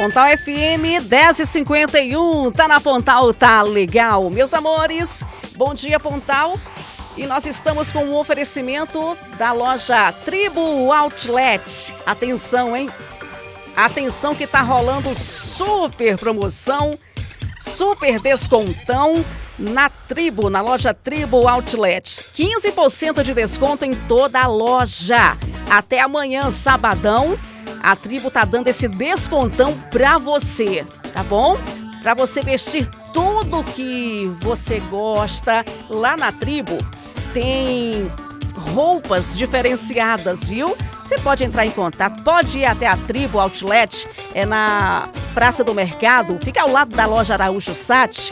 Pontal FM 10h51, tá na Pontal, tá legal. Meus amores, bom dia Pontal. E nós estamos com um oferecimento da loja Tribo Outlet. Atenção, hein? Atenção que tá rolando super promoção, super descontão na Tribo, na loja Tribo Outlet. 15% de desconto em toda a loja. Até amanhã, sabadão, a Tribo tá dando esse descontão pra você, tá bom? Pra você vestir tudo que você gosta. Lá na Tribo tem roupas diferenciadas, viu? Você pode entrar em contato, pode ir até a Tribo Outlet, é na Praça do Mercado, fica ao lado da loja Araújo Sat,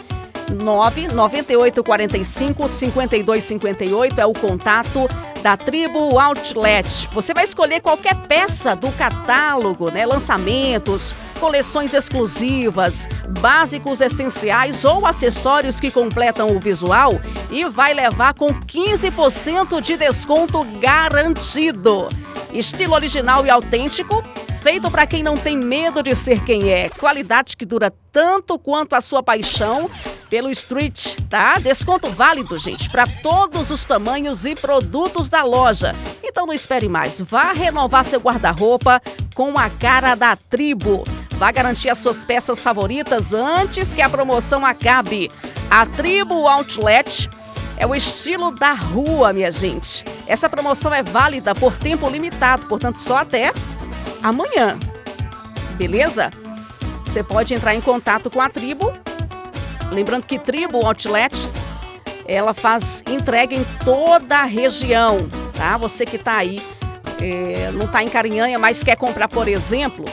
99845-5258 é o contato da Tribo Outlet. Você vai escolher qualquer peça do catálogo, né? Lançamentos, coleções exclusivas, básicos essenciais ou acessórios que completam o visual e vai levar com 15% de desconto garantido. Estilo original e autêntico, feito para quem não tem medo de ser quem é. Qualidade que dura tanto quanto a sua paixão pelo street, tá? Desconto válido, gente, para todos os tamanhos e produtos da loja. Então não espere mais, vá renovar seu guarda-roupa com a cara da Tribo. Vá garantir as suas peças favoritas antes que a promoção acabe. A Tribo Outlet é o estilo da rua, minha gente. Essa promoção é válida por tempo limitado, portanto só até amanhã, beleza? Você pode entrar em contato com a Tribo. Lembrando que Tribo Outlet, ela faz entrega em toda a região, tá? Você que tá aí, não tá em Carinhanha, mas quer comprar, por exemplo,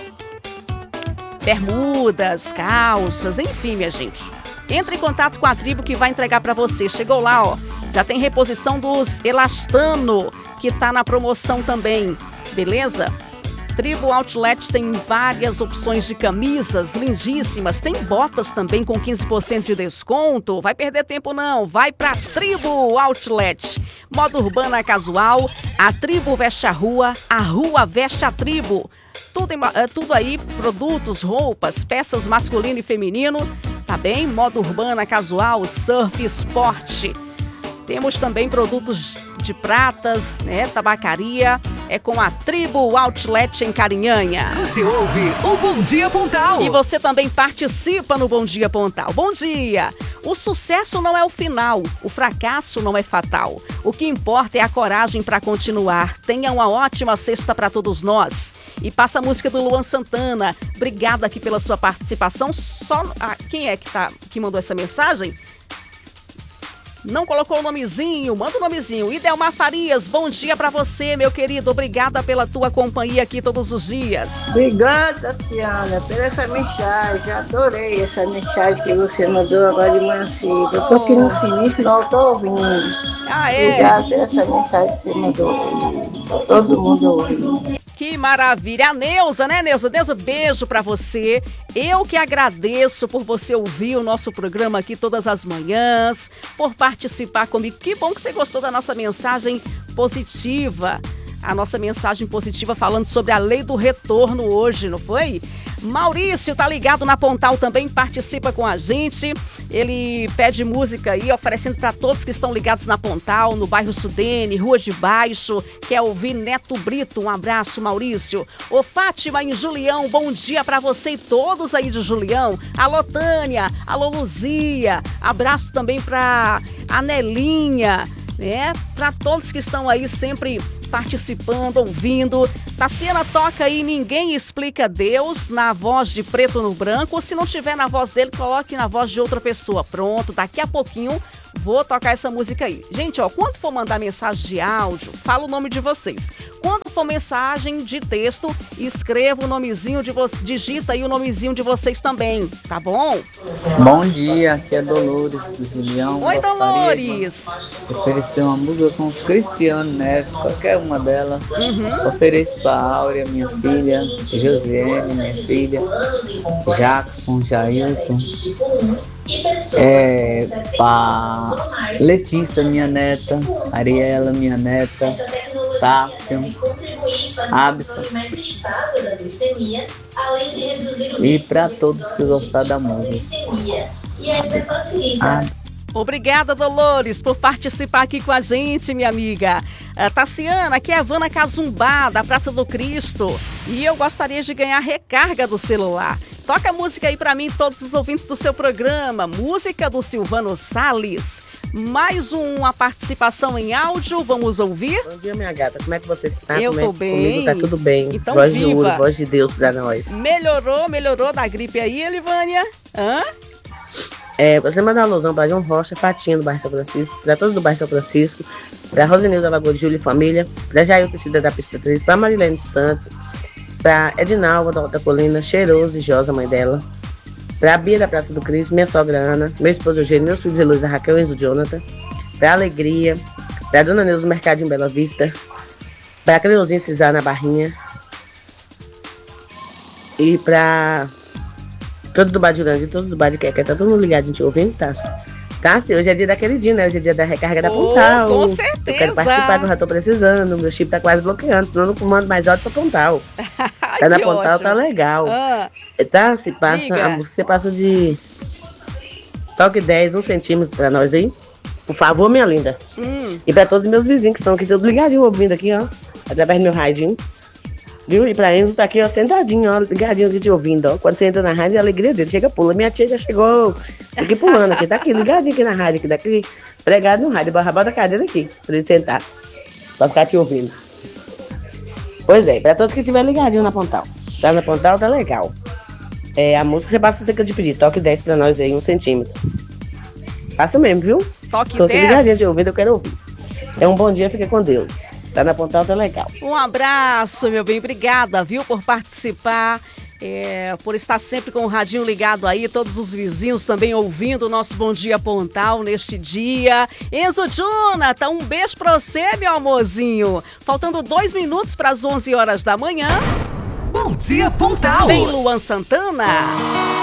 bermudas, calças, enfim, minha gente. Entre em contato com a Tribo que vai entregar para você. Chegou lá, ó, já tem reposição dos Elastano, que tá na promoção também, beleza? Tribo Outlet tem várias opções de camisas lindíssimas, tem botas também com 15% de desconto. Vai perder tempo não, vai pra Tribo Outlet. Moda urbana casual, a Tribo veste a rua veste a Tribo. Tudo aí, produtos, roupas, peças masculino e feminino, tá bem? Moda urbana casual, surf, esporte. Temos também produtos de pratas, né? Tabacaria. É com a Tribo Outlet em Carinhanha. Você ouve o Bom Dia Pontal. E você também participa no Bom Dia Pontal. Bom dia! O sucesso não é o final, o fracasso não é fatal. O que importa é a coragem para continuar. Tenha uma ótima sexta para todos nós. E passa a música do Luan Santana. Obrigada aqui pela sua participação. Quem é que mandou essa mensagem? Não colocou o nomezinho, manda o nomezinho. Idelmar Farias, bom dia pra você, meu querido. Obrigada pela tua companhia aqui todos os dias. Obrigada, Ciana, pela essa mensagem. Adorei essa mensagem que você mandou agora de manhã cedo. Eu tô aqui no sinistro, não tô ouvindo. Ah, é? Obrigada pela essa mensagem que você mandou. Tá todo mundo ouvindo. Que maravilha. A Neuza, né, Neuza? Neuza, beijo pra você. Eu que agradeço por você ouvir o nosso programa aqui todas as manhãs, por participar comigo. Que bom que você gostou da nossa mensagem positiva. A nossa mensagem positiva falando sobre a lei do retorno hoje, não foi? Maurício tá ligado na Pontal também, participa com a gente. Ele pede música aí, oferecendo para todos que estão ligados na Pontal, no bairro Sudene, Rua de Baixo. Quer ouvir Neto Brito? Um abraço, Maurício. Ô Fátima em Julião, bom dia para você e todos aí de Julião. Alô Tânia, alô Luzia. Abraço também para Anelinha, né? Para todos que estão aí sempre participando, ouvindo. Tassiana toca aí Ninguém Explica Deus na voz de Preto no Branco, ou se não tiver na voz dele, coloque na voz de outra pessoa. Pronto, daqui a pouquinho vou tocar essa música aí. Gente, ó, quando for mandar mensagem de áudio, fala o nome de vocês. Quando for mensagem de texto, escreva o nomezinho de vocês, digita aí o nomezinho de vocês também, tá bom? Bom dia, aqui é Dolores do Julião. Oi, Dolores! Oferecer uma música com Cristiano Neves, qualquer uma delas. Ofereço para Áurea, minha filha, Josiane, minha filha, Jackson, Jailton. Para Letícia, minha neta, Ariela, minha neta, Tássio, Abson. E para todos que gostaram da música. Obrigada, Dolores, por participar aqui com a gente, minha amiga. Tassiana, aqui é a Vana Cazumbá, da Praça do Cristo. E eu gostaria de ganhar recarga do celular. Toca a música aí pra mim, todos os ouvintes do seu programa. Música do Silvano Salles. Mais uma participação em áudio, vamos ouvir? Bom dia, minha gata, como é que você está? Eu tô bem. Comigo tá tudo bem. Então, voz de viva. ouro, voz de Deus pra nós. Melhorou da gripe aí, Elivânia? Hã? Você manda uma alusão pra João Rocha, Patinho do bairro São Francisco, pra todos do bairro São Francisco, pra Rosinilda da Lagoa de Júlio e Família, pra Jair Teixeira da Pista 3, pra Marilene Santos, pra Edinalva da Alta Colina, Cheiroso e Josa, mãe dela, pra Bia da Praça do Cristo, minha sogra Ana, meu esposo Eugênio, meus filhos Heloísa, Raquel e Enzo Jonathan, pra Alegria, pra Dona Neuza do Mercado em Bela Vista, pra Creuzinha Cisar na Barrinha e pra todos do Bar de Urândia, todos do Bar de Quequé, tá todo mundo ligadinho te ouvindo, Tassi, hoje é dia daquele dia, né? Hoje é dia da recarga da Pontal. Com certeza. Eu quero participar, que eu já tô precisando. Meu chip tá quase bloqueando, senão eu não comando mais áudio pra Pontal. Tá na Pontal, ótimo. tá legal. Diga. Você passa de toque 10, 1 centímetro pra nós aí. Por favor, minha linda. E pra todos os meus vizinhos que estão aqui, todos ligadinho ouvindo aqui, ó. Através do meu radinho. Viu? E pra Enzo tá aqui, ó, sentadinho, ó, ligadinho aqui te ouvindo, ó. Quando você entra na rádio, é a alegria dele. Chega, pula. Minha tia já chegou aqui pulando aqui, tá aqui, ligadinho aqui na rádio, aqui daqui, pregado no rádio, bota a cadeira aqui, pra ele sentar, pra ficar te ouvindo. Pois é, pra todos que estiverem ligadinho na Pontal. Tá na Pontal, tá legal. A música você passa cerca de pedir, toque 10 pra nós aí, 1 centímetro. Passa mesmo, viu? Toque Tô aqui 10. ligadinho de ouvindo, eu quero ouvir. Um bom dia, fica com Deus. Tá na Pontal, tá legal. Um abraço, meu bem. Obrigada, viu, por participar, por estar sempre com o radinho ligado aí, todos os vizinhos também ouvindo o nosso Bom Dia Pontal neste dia. Enzo Jonathan, um beijo pra você, meu amorzinho. Faltando 2 minutos para as 11 horas da manhã. Bom Dia Pontal. Vem Luan Santana.